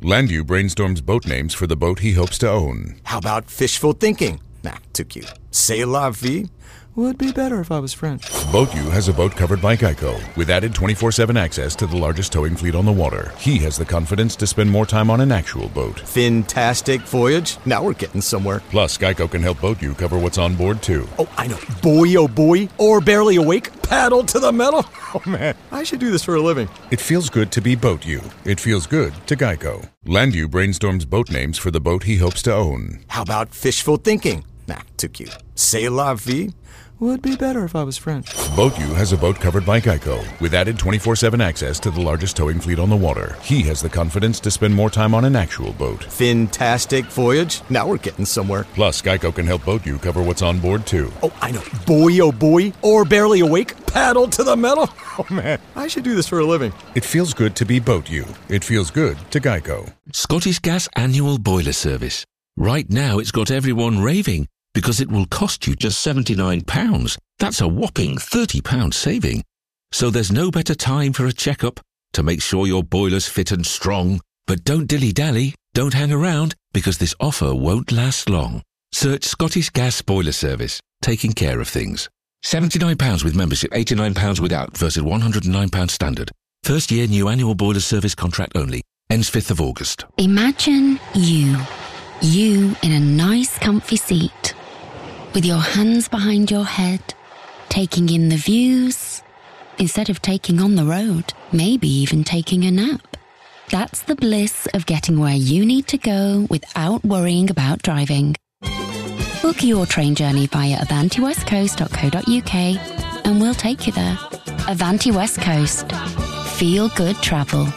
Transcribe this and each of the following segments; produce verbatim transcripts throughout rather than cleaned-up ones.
Landu brainstorms boat names for the boat he hopes to own. How about fishful thinking? Nah, too cute. C'est la vie? Would be better if I was French. BoatU has a boat covered by Geico, with added twenty-four seven access to the largest towing fleet on the water. He has the confidence to spend more time on an actual boat. Fantastic voyage. Now we're getting somewhere. Plus, Geico can help BoatU cover what's on board, too. Oh, I know. Boy, oh boy. Or barely awake. Paddle to the metal. Oh, man. I should do this for a living. It feels good to be BoatU. It feels good to Geico. Landu brainstorms boat names for the boat he hopes to own. How about fishful thinking? Nah, too cute. C'est la vie? Would be better if I was French. BoatU has a boat covered by Geico, with added twenty-four seven access to the largest towing fleet on the water. He has the confidence to spend more time on an actual boat. Fantastic voyage. Now we're getting somewhere. Plus, Geico can help BoatU cover what's on board, too. Oh, I know. Boy, oh boy. Or barely awake. Paddle to the metal. Oh, man. I should do this for a living. It feels good to be BoatU. It feels good to Geico. Scottish Gas annual boiler service. Right now it's got everyone raving, because it will cost you just seventy-nine pounds. That's a whopping thirty pounds saving. So there's no better time for a checkup to make sure your boiler's fit and strong. But don't dilly-dally, don't hang around, because this offer won't last long. Search Scottish Gas Boiler Service, taking care of things. seventy-nine pounds with membership, eighty-nine pounds without, versus one hundred and nine pounds standard. First year new annual boiler service contract only. Ends fifth of August. Imagine you. You in a nice comfy seat, with your hands behind your head, taking in the views, instead of taking on the road, maybe even taking a nap. That's the bliss of getting where you need to go without worrying about driving. Book your train journey via avanti west coast dot co dot uk and we'll take you there. Avanti West Coast. Feel good travel.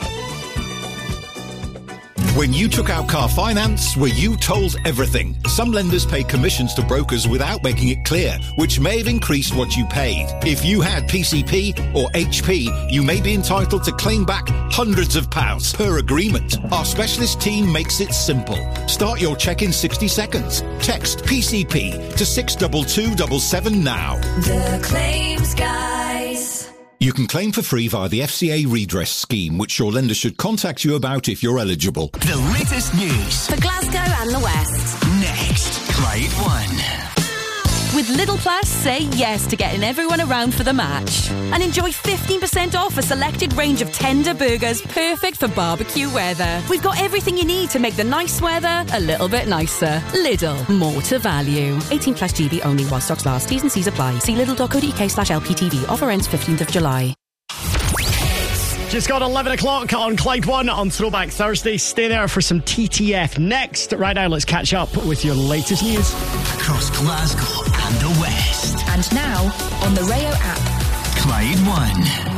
When you took out car finance, were you told everything? Some lenders pay commissions to brokers without making it clear, which may have increased what you paid. If you had P C P or H P, you may be entitled to claim back hundreds of pounds per agreement. Our specialist team makes it simple. Start your check in sixty seconds. Text P C P to six two two seven seven now. The Claims Guys. You can claim for free via the F C A redress scheme, which your lender should contact you about if you're eligible. The latest news for Glasgow and the West. Next, Clyde One. With Lidl Plus, say yes to getting everyone around for the match. And enjoy fifteen percent off a selected range of tender burgers perfect for barbecue weather. We've got everything you need to make the nice weather a little bit nicer. Lidl, more to value. eighteen plus G B only while stocks last. T's and C's apply. See lidl dot co dot uk slash L P T V. Offer ends fifteenth of July. Just got eleven o'clock on Clyde One on Throwback Thursday. Stay there for some T T F next. Right now, let's catch up with your latest news. Across Glasgow and the West. And now, on the Rayo app. Clyde One.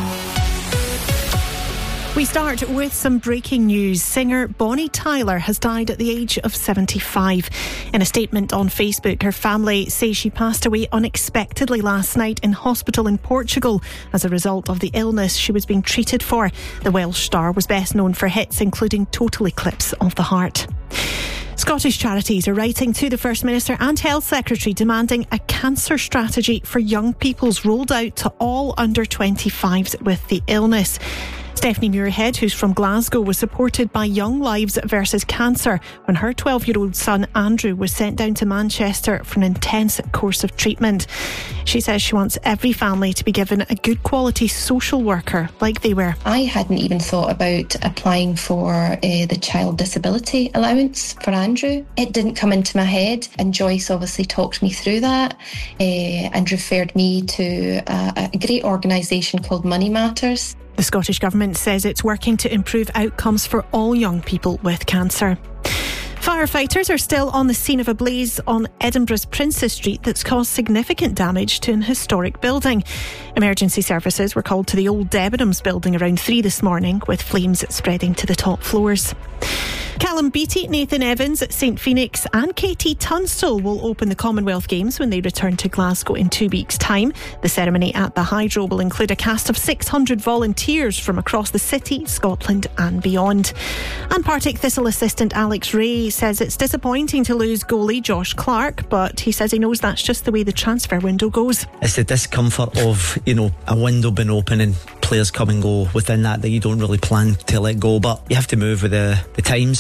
We start with some breaking news. Singer Bonnie Tyler has died at the age of seventy-five. In a statement on Facebook, her family say she passed away unexpectedly last night in hospital in Portugal as a result of the illness she was being treated for. The Welsh star was best known for hits including Total Eclipse of the Heart. Scottish charities are writing to the First Minister and Health Secretary demanding a cancer strategy for young people's rolled out to all under twenty-fives with the illness. Stephanie Muirhead, who's from Glasgow, was supported by Young Lives versus Cancer when her twelve-year-old son Andrew was sent down to Manchester for an intense course of treatment. She says she wants every family to be given a good quality social worker like they were. I hadn't even thought about applying for uh, the child disability allowance for Andrew. It didn't come into my head, and Joyce obviously talked me through that uh, and referred me to a, a great organisation called Money Matters. The Scottish Government says it's working to improve outcomes for all young people with cancer. Firefighters are still on the scene of a blaze on Edinburgh's Princes Street that's caused significant damage to an historic building. Emergency services were called to the old Debenhams building around three this morning, with flames spreading to the top floors. Callum Beattie, Nathan Evans, St Phoenix and K T Tunstall will open the Commonwealth Games when they return to Glasgow in two weeks' time. The ceremony at the Hydro will include a cast of six hundred volunteers from across the city, Scotland and beyond. And Partick Thistle assistant Alex Ray says it's disappointing to lose goalie Josh Clark, but he says he knows that's just the way the transfer window goes. It's the discomfort of, you know, a window being open and players come and go within that that you don't really plan to let go, but you have to move with the, the times.